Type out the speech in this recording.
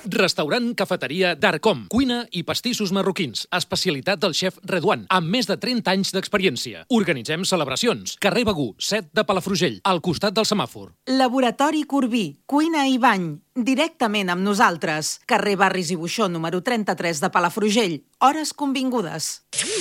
Restaurant Cafeteria Darcom. Cuina i pastissos marroquins. Especialitat del xef Redouan, amb més de 30 anys d'experiència. Organitzem celebracions. Carrer Begú, 7 de Palafrugell, al costat del semàfor. Laboratori Corbí, cuina i bany. Directament amb nosaltres. Carrer Barris i Buixó, número 33 de Palafrugell. Hores convingudes.